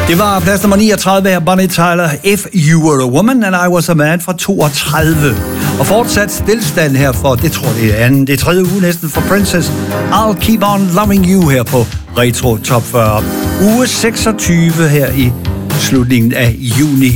Det var plads nummer 39 her, Bonnie Tyler, If You Were a Woman and I Was a Man fra 32. Og fortsat stillstand her for, det tror det er anden, det er tredje uge næsten for Princess. I'll Keep On Loving You her på Retro Top 40. Uge 26 her i slutningen af juni